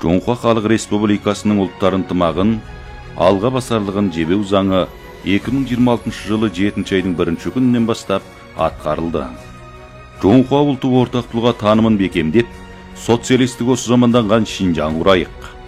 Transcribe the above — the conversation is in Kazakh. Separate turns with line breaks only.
Жоңхуа Халық Республикасының ұлттар ынтымағын алға басарлығын жебеу заңы 2026 жылы 7 айдың 1 күнінен бастап атқарылды. Жоңхуа ұлты ортақтылығы танымын бекемдеп, социалистік осы заманданған Шинжаң құрайық.